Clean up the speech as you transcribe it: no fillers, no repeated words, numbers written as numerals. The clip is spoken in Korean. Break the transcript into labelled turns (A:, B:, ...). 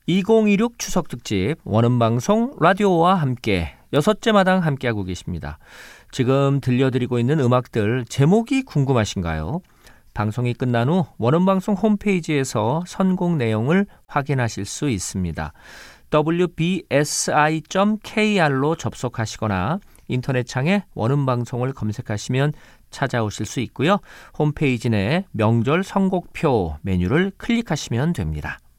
A: 2026 추석 특집 원음방송 라디오와 함께 6째 마당 함께하고 계십니다. 지금 들려드리고 있는 음악들 제목이 궁금하신가요? 방송이 끝난 후 원음방송 홈페이지에서 선곡 내용을 확인하실 수 있습니다. wbsi.kr로 접속하시거나 인터넷창에 원음방송을 검색하시면 찾아오실 수 있고요. 홈페이지 내 명절 선곡표 메뉴를 클릭하시면 됩니다.